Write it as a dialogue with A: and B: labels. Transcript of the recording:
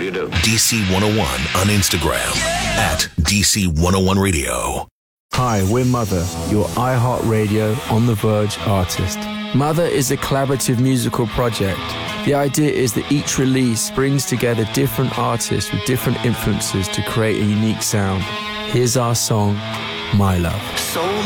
A: do you do?
B: DC101 on Instagram at DC101 Radio.
C: Hi, we're Mother, your iHeartRadio On The Verge artist. Mother is a collaborative musical project. The idea is that each release brings together different artists with different influences to create a unique sound. Here's our song, My Love.